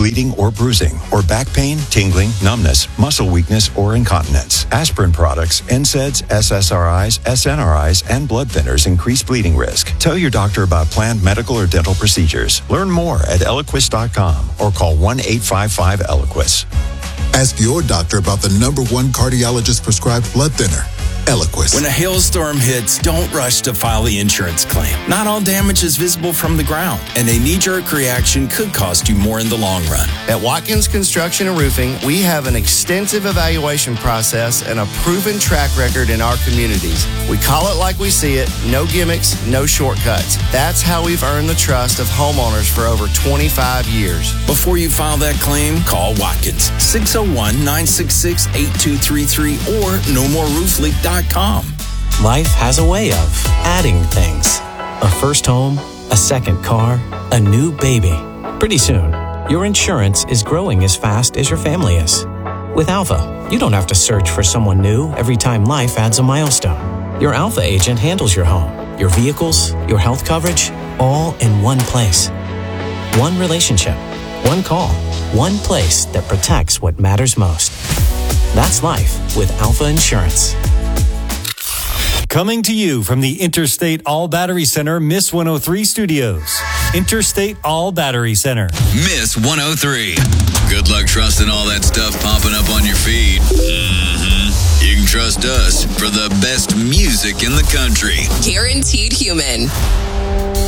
bleeding or bruising, or back pain, tingling, numbness, muscle weakness, or incontinence. Aspirin products, NSAIDs, SSRIs, SNRIs, and blood thinners increase bleeding risk. Tell your doctor about planned medical or dental procedures. Learn more at Eliquis.com or call 1-855-ELIQUIS. Ask your doctor about the #1 cardiologist-prescribed blood thinner, Eliquis. When a hailstorm hits, don't rush to file the insurance claim. Not all damage is visible from the ground, and a knee-jerk reaction could cost you more in the long run. At Watkins Construction and Roofing, we have an extensive evaluation process and a proven track record in our communities. We call it like we see it, no gimmicks, no shortcuts. That's how we've earned the trust of homeowners for over 25 years. Before you file that claim, call Watkins, 601-966-8233 or nomoreroofleak.com. Life has a way of adding things. A first home, a second car, a new baby. Pretty soon, your insurance is growing as fast as your family is. With Alpha, you don't have to search for someone new every time life adds a milestone. Your Alpha agent handles your home, your vehicles, your health coverage, all in one place. One relationship, one call, one place that protects what matters most. That's life with Alpha Insurance. Coming to you from the Interstate All Battery Center, Miss 103 Studios. Interstate All Battery Center. Miss 103. Good luck trusting all that stuff popping up on your feed. You can trust us for the best music in the country. Guaranteed Human.